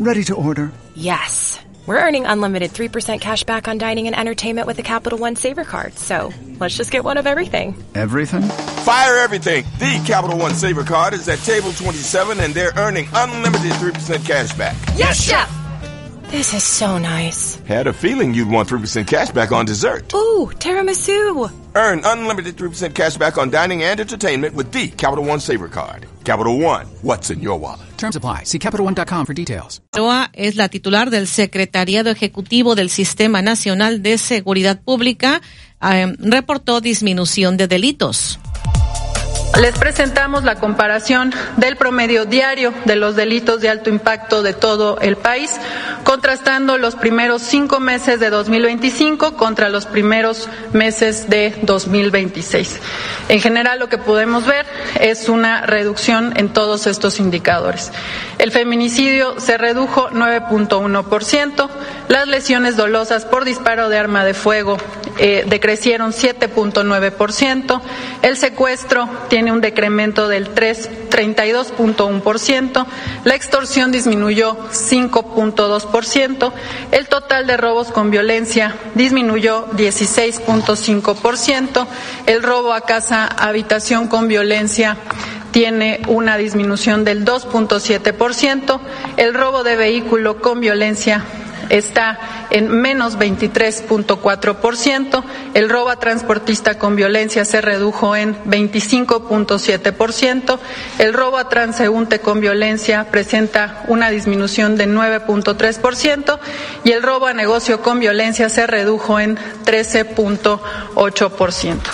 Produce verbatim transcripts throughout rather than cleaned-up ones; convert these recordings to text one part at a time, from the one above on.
Ready to order. Yes. We're earning unlimited three percent cash back on dining and entertainment with the Capital One Saver Card. So let's just get one of everything. Everything? Fire everything. The Capital One Saver Card is at table twenty-seven and they're earning unlimited three percent cash back. Yes, Chef! This is so nice. Had a feeling you'd want three percent cash back on dessert. Ooh, tiramisu. Earn unlimited three percent cash back on dining and entertainment with the Capital One Saver Card. Capital One, what's in your wallet? Terms apply. See Capital One dot com for details. Figueroa es la titular del Secretariado Ejecutivo del Sistema Nacional de Seguridad Pública. Eh, reportó disminución de delitos. Les presentamos la comparación del promedio diario de los delitos de alto impacto de todo el país, contrastando los primeros cinco meses de dos mil veinticinco contra los primeros meses de dos mil veintiséis. En general, lo que podemos ver es una reducción en todos estos indicadores. El feminicidio se redujo nueve punto uno por ciento, las lesiones dolosas por disparo de arma de fuego eh, decrecieron siete punto nueve por ciento, el secuestro tiene un decremento del treinta y dos punto uno por ciento, la extorsión disminuyó cinco punto dos por ciento, el total de robos con violencia disminuyó dieciséis punto cinco por ciento, el robo a casa, habitación con violencia tiene una disminución del dos punto siete por ciento, el robo de vehículo con violencia está en menos veintitrés punto cuatro por ciento, el robo a transportista con violencia se redujo en veinticinco punto siete por ciento, el robo a transeúnte con violencia presenta una disminución de nueve punto tres por ciento y el robo a negocio con violencia se redujo en trece punto ocho por ciento.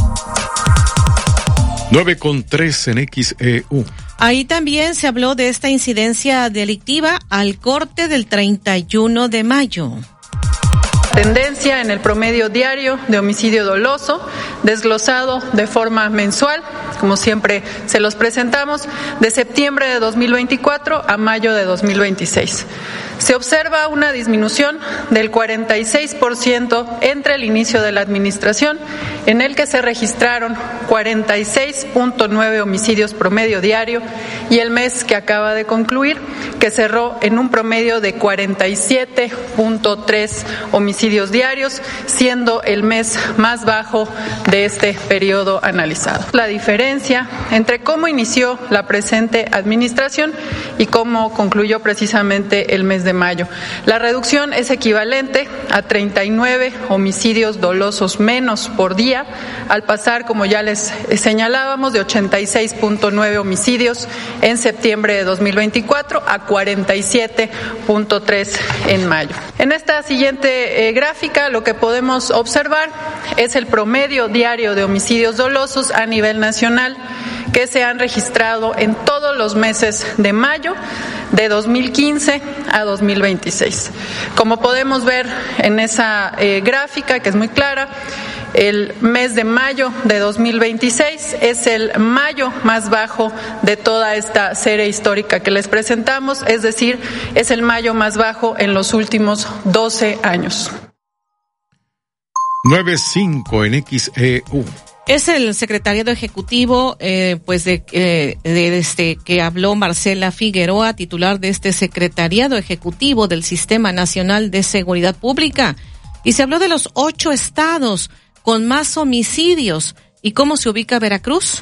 nueve con tres en X E U. Ahí también se habló de esta incidencia delictiva al corte del treinta y uno de mayo. Tendencia en el promedio diario de homicidio doloso, desglosado de forma mensual, como siempre se los presentamos, de septiembre de dos mil veinticuatro a mayo de dos mil veintiséis. Se observa una disminución del cuarenta y seis por ciento entre el inicio de la administración, en el que se registraron cuarenta y seis punto nueve homicidios promedio diario, y el mes que acaba de concluir, que cerró en un promedio de cuarenta y siete punto tres homicidios diarios, siendo el mes más bajo de este periodo analizado. La diferencia entre cómo inició la presente administración y cómo concluyó precisamente el mes de mayo. La reducción es equivalente a treinta y nueve homicidios dolosos menos por día, al pasar, como ya les señalábamos, de ochenta y seis punto nueve homicidios en septiembre de dos mil veinticuatro a cuarenta y siete punto tres en mayo. En esta siguiente eh, gráfica lo que podemos observar es el promedio diario de homicidios dolosos a nivel nacional que se han registrado en todos los meses de mayo de dos mil quince a dos mil veintiséis. Como podemos ver en esa eh, gráfica, que es muy clara, el mes de mayo de dos mil veintiséis es el mayo más bajo de toda esta serie histórica que les presentamos, es decir, es el mayo más bajo en los últimos doce años. nueve cinco en X E U. Es el secretariado ejecutivo, eh, pues de, eh, de este que habló Marcela Figueroa, titular de este secretariado ejecutivo del Sistema Nacional de Seguridad Pública, y se habló de los ocho estados con más homicidios y cómo se ubica Veracruz.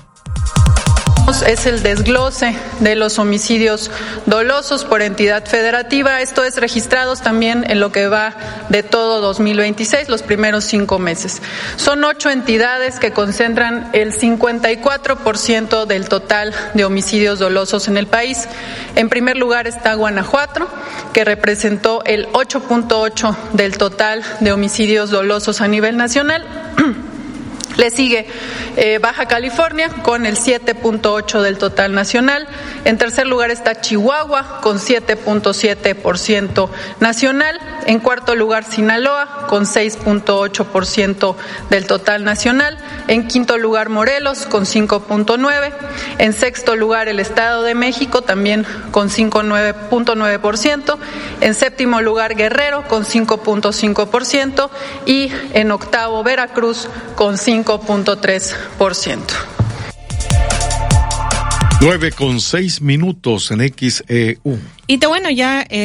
Es el desglose de los homicidios dolosos por entidad federativa. Esto es registrados también en lo que va de todo dos mil veintiséis, los primeros cinco meses. Son ocho entidades que concentran el cincuenta y cuatro por ciento del total de homicidios dolosos en el país. En primer lugar está Guanajuato, que representó el ocho punto ocho del total de homicidios dolosos a nivel nacional. Le sigue eh, Baja California con el siete punto ocho del total nacional. En tercer lugar está Chihuahua con siete punto siete por ciento nacional. En cuarto lugar Sinaloa con seis punto ocho por ciento del total nacional. En quinto lugar Morelos con cinco punto nueve. En sexto lugar el Estado de México también con cinco punto nueve por ciento. En séptimo lugar Guerrero con cinco punto cinco por ciento. Y en octavo Veracruz con cinco punto tres por ciento. nueve con seis minutos en X E U. Y te, bueno, ya... Eh